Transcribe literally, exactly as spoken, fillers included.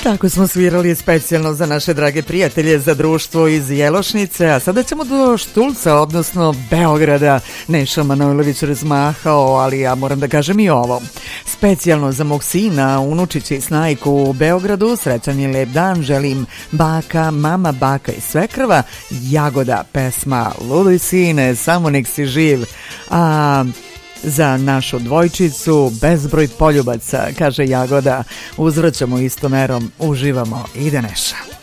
Tako smo svirali specijalno za naše drage prijatelje, za društvo iz Jelošnice, a sada ćemo do Štulca, odnosno Beograda. Neša Manojlović razmahao, ali ja moram da kažem i ovo. Specijalno za mog sina, unučića i snajku u Beogradu, srećan i lep dan, želim baka, mama, baka i svekrva, Jagoda, pesma Luduj sine, samo nek si živ. A za našu dvojčicu bezbroj poljubaca, kaže Jagoda, uzvraćamo istomerom, uživamo, ide Neša.